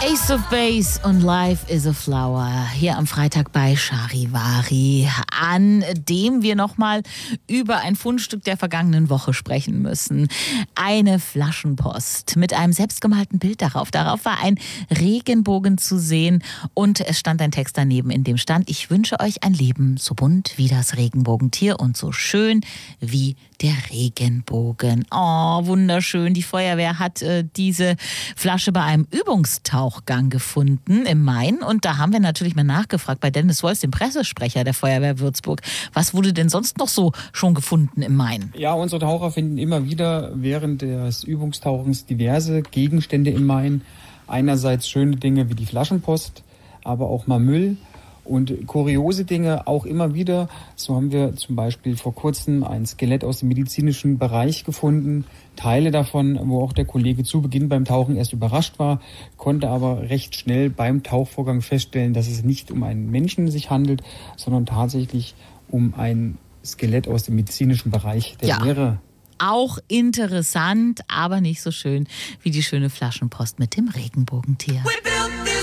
Ace of Base und Life is a Flower hier am Freitag bei Charivari, an dem wir nochmal über ein Fundstück der vergangenen Woche sprechen müssen. Eine Flaschenpost mit einem selbstgemalten Bild darauf. Darauf war ein Regenbogen zu sehen und es stand ein Text daneben, in dem stand: Ich wünsche euch ein Leben so bunt wie das Regenbogentier und so schön wie der Regenbogen. Oh, wunderschön. Die Feuerwehr hat diese Flasche bei einem Übungstauchgang gefunden im Main. Und da haben wir natürlich mal nachgefragt bei Dennis Wolfs, dem Pressesprecher der Feuerwehr Würzburg. Was wurde denn sonst noch so schon gefunden im Main? Ja, unsere Taucher finden immer wieder während des Übungstauchens diverse Gegenstände im Main. Einerseits schöne Dinge wie die Flaschenpost, aber auch mal Müll. Und kuriose Dinge auch immer wieder. So haben wir zum Beispiel vor kurzem ein Skelett aus dem medizinischen Bereich gefunden. Teile davon, wo auch der Kollege zu Beginn beim Tauchen erst überrascht war, konnte aber recht schnell beim Tauchvorgang feststellen, dass es nicht um einen Menschen sich handelt, sondern tatsächlich um ein Skelett aus dem medizinischen Bereich der Lehre. Auch interessant, aber nicht so schön wie die schöne Flaschenpost mit dem Regenbogentier.